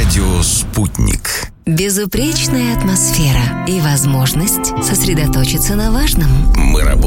Радио «Спутник». Безупречная атмосфера и возможность сосредоточиться на важном. Мы работаем